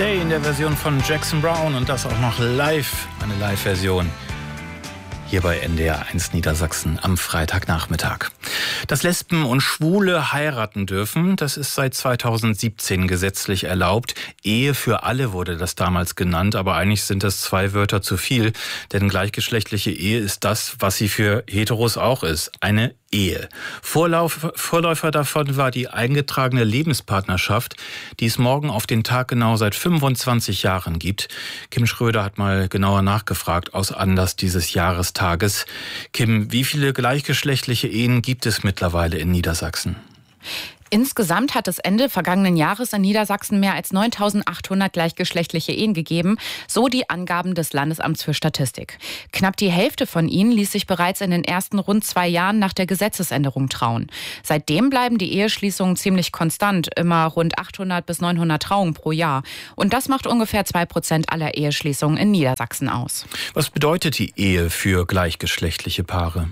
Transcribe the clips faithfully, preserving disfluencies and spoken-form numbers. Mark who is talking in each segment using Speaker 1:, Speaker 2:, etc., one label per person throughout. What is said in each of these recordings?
Speaker 1: Day in der Version von Jackson Browne und das auch noch live, eine Live-Version. Hier bei N D R eins Niedersachsen am Freitagnachmittag. Dass Lesben und Schwule heiraten dürfen, das ist seit zweitausendsiebzehn gesetzlich erlaubt. Ehe für alle wurde das damals genannt, aber eigentlich sind das zwei Wörter zu viel, denn gleichgeschlechtliche Ehe ist das, was sie für Heteros auch ist, eine Ehe. Vorlauf, Vorläufer davon war die eingetragene Lebenspartnerschaft, die es morgen auf den Tag genau seit fünfundzwanzig Jahren gibt. Kim Schröder hat mal genauer nachgefragt aus Anlass dieses Jahrestages. Kim, wie viele gleichgeschlechtliche Ehen gibt es mittlerweile in Niedersachsen?
Speaker 2: Insgesamt hat es Ende vergangenen Jahres in Niedersachsen mehr als neuntausendachthundert gleichgeschlechtliche Ehen gegeben, so die Angaben des Landesamts für Statistik. Knapp die Hälfte von ihnen ließ sich bereits in den ersten rund zwei Jahren nach der Gesetzesänderung trauen. Seitdem bleiben die Eheschließungen ziemlich konstant, immer rund achthundert bis neunhundert Trauungen pro Jahr. Und das macht ungefähr zwei Prozent aller Eheschließungen in Niedersachsen aus.
Speaker 1: Was bedeutet die Ehe für gleichgeschlechtliche Paare?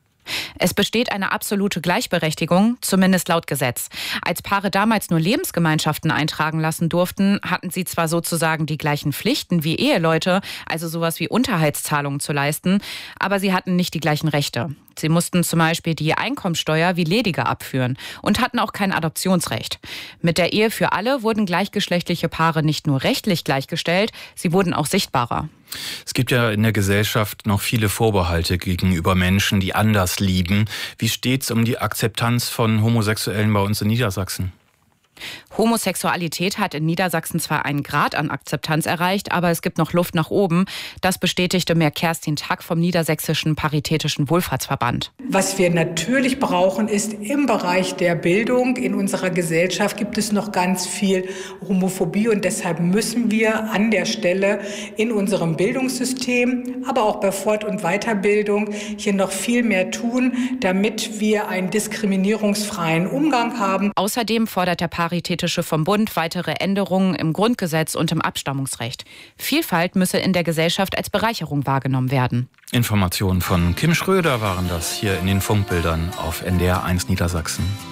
Speaker 2: Es besteht eine absolute Gleichberechtigung, zumindest laut Gesetz. Als Paare damals nur Lebensgemeinschaften eintragen lassen durften, hatten sie zwar sozusagen die gleichen Pflichten wie Eheleute, also sowas wie Unterhaltszahlungen zu leisten, aber sie hatten nicht die gleichen Rechte. Sie mussten zum Beispiel die Einkommensteuer wie Ledige abführen und hatten auch kein Adoptionsrecht. Mit der Ehe für alle wurden gleichgeschlechtliche Paare nicht nur rechtlich gleichgestellt, sie wurden auch sichtbarer.
Speaker 1: Es gibt ja in der Gesellschaft noch viele Vorbehalte gegenüber Menschen, die anders lieben. Wie steht's um die Akzeptanz von Homosexuellen bei uns in Niedersachsen?
Speaker 2: Homosexualität hat in Niedersachsen zwar einen Grad an Akzeptanz erreicht, aber es gibt noch Luft nach oben. Das bestätigte mir Kerstin Tack vom Niedersächsischen Paritätischen Wohlfahrtsverband.
Speaker 3: Was wir natürlich brauchen, ist im Bereich der Bildung. In unserer Gesellschaft gibt es noch ganz viel Homophobie und deshalb müssen wir an der Stelle in unserem Bildungssystem, aber auch bei Fort- und Weiterbildung hier noch viel mehr tun, damit wir einen diskriminierungsfreien Umgang haben.
Speaker 2: Außerdem fordert der Paritätische vom Bund weitere Änderungen im Grundgesetz und im Abstammungsrecht. Vielfalt müsse in der Gesellschaft als Bereicherung wahrgenommen werden.
Speaker 1: Informationen von Kim Schröder waren das hier in den Funkbildern auf N D R eins Niedersachsen.